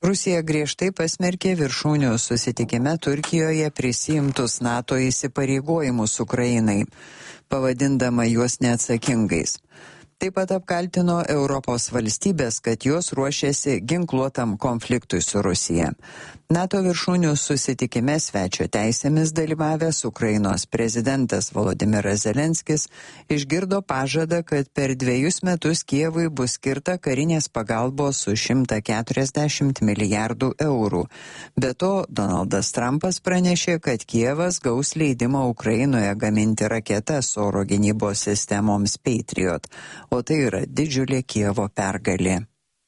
Rusija griežtai pasmerkė viršūnių susitikime Turkijoje prisiimtus NATO įsipareigojimus Ukrainai, pavadindama juos neatsakingais. Taip pat apkaltino Europos valstybės, kad jos ruošiasi ginkluotam konfliktui su Rusija. NATO viršūnių susitikime svečio teisėmis dalyvavęs Ukrainos prezidentas Volodymyras Zelenskis išgirdo pažadą, kad per 2 metus Kijevui bus skirta karinės pagalbos už 140 milijardų eurų. Be to, Donaldas Trumpas pranešė, kad Kijevas gaus leidimą Ukrainoje gaminti raketas oro gynybos sistemoms Patriot, o tai yra didžiulė Kijevo pergalė.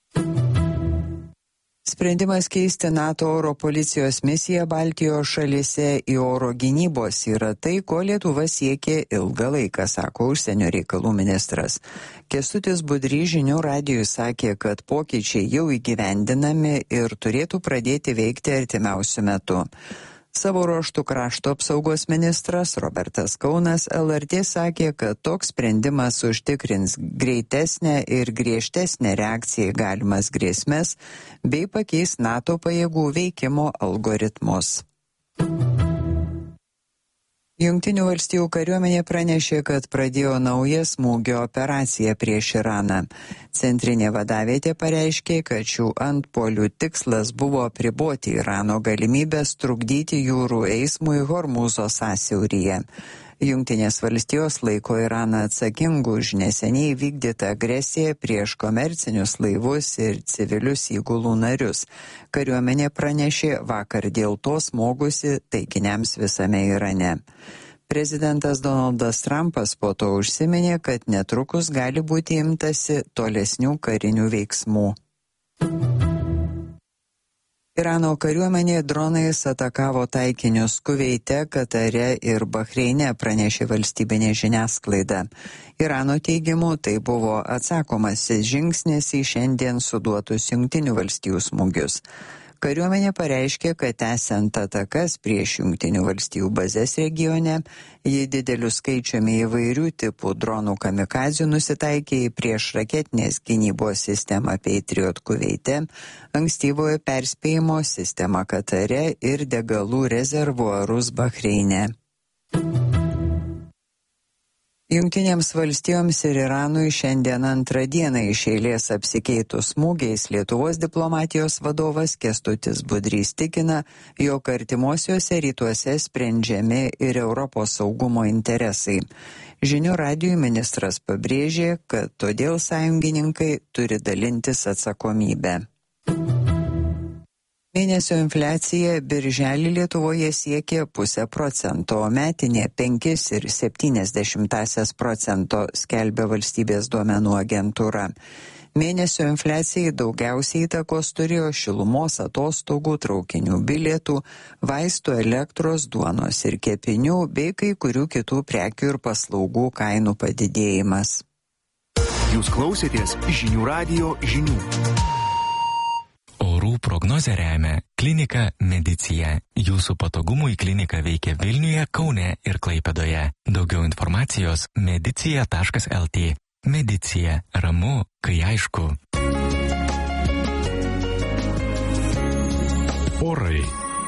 Sprendimas keisti NATO oro policijos misiją Baltijos šalyse į oro gynybos yra tai, ko Lietuva siekė ilgą laiką, sako užsienio reikalų ministras. Kęstutis Budrys Žinių radijui sakė, kad pokyčiai jau įgyvendinami ir turėtų pradėti veikti artimiausiu metu. Savo ruožtų krašto apsaugos ministras Robertas Kaunas LRT sakė, kad toks sprendimas užtikrins greitesnę ir griežtesnę reakciją į galimas grėsmes bei pakeis NATO pajėgų veikimo algoritmus. Jungtinių valstijų kariuomenė pranešė, kad pradėjo naują smūgio operaciją prieš Iraną. Centrinė vadavietė pareiškė, kad šių antpuolių tikslas buvo apriboti Irano galimybės trukdyti jūrų eismui Hormūzo sąsiauryje. Jungtinės valstijos laiko Iraną atsakingu už neseniai vykdytą agresiją prieš komercinius laivus ir civilius įgulų narius. Kariuomenė pranešė vakar dėl to smogusi taikiniams visame Irane. Prezidentas Donaldas Trumpas po to užsiminė, kad netrukus gali būti imtasi tolesnių karinių veiksmų. Irano kariuomenė dronais atakavo taikinius Kuveite, Katare ir Bahreine, pranešė valstybinė žiniasklaida. Irano teigimu, tai buvo atsakomasis žingsnis į šiandien suduotus Jungtinių valstijų smūgius. Kariuomenė pareiškė, kad tęsiant atakas prieš Jungtinių valstijų bazes regione, ji dideliu skaičiumi įvairių tipų dronų kamikazių nusitaikė į priešraketinės gynybos sistemą Patriot Kuveite, ankstyvojo perspėjimo sistemą Katare ir degalų rezervuarus Bahreine. Jungtinėms valstijoms ir Iranui šiandien antrą dieną iš eilės apsikeitus smūgiais Lietuvos diplomatijos vadovas Kęstutis Budrys tikina, jog artimuosiuose rytuose sprendžiami ir Europos saugumo interesai. Žinių radijui ministras pabrėžė, kad todėl sąjungininkai turi dalintis atsakomybę. Mėnesio infliacija birželį Lietuvoje siekė 0,5%, o metinė 5,7%, skelbia valstybės duomenų agentūra. Mėnesio infliacijai daugiausiai įtakos turėjo šilumos, atostogų, traukinių bilietų, vaistų, elektros, duonos ir kepinių bei kai kurių kitų prekių ir paslaugų kainų padidėjimas. Jūs klausėtės Žinių radijo žinių. Orų prognozę remia Klinika Medicija. Jūsų patogumui klinika veikia Vilniuje, Kaune ir Klaipėdoje. Daugiau informacijos medicija.lt. Medicija. Ramu, kai aišku. Orai.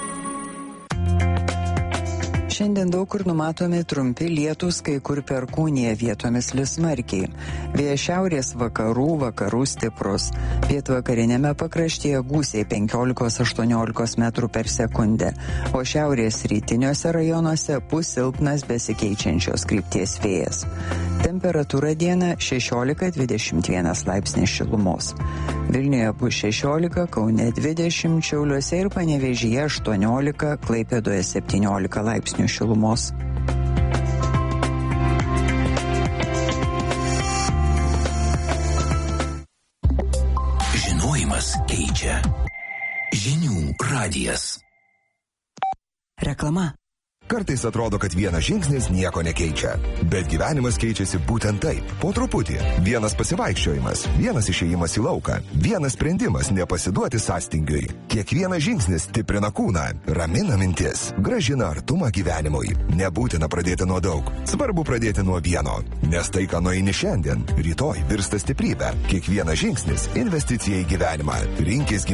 Šiandien daug kur numatomi trumpi lietūs, kai kur perkūnija, vietomis lis smarkiai. Vėjas šiaurės vakarų stiprus. Pietvakarinėme pakraštyje gūsiai 15-18 metrų per sekundę, o šiaurės rytiniuose rajonuose pūs silpnas besikeičiančios krypties vėjas. Temperatūra dieną 16-21 laipsniai šilumos. Vilniuje bus 16, Kaune 20, Šiauliuose ir Panevėžyje 18, Klaipėdoje 17 laipsnių šilumos. Žinojimas keičia. Žinių radijas. Reklama. Kartais atrodo, kad vienas žingsnis nieko nekeičia, bet gyvenimas keičiasi būtent taip, po truputį. Vienas pasivaikščiojimas, vienas išėjimas į lauką, vienas sprendimas nepasiduoti sąstingiui. Kiekvienas žingsnis stiprina kūną, ramina mintis, grąžina artumą gyvenimui. Nebūtina pradėti nuo daug, svarbu pradėti nuo vieno, nes tai, ką nueini šiandien, rytoj virsta stiprybę. Kiekvienas žingsnis investicija į gyvenimą. Rinkis gyvenimą.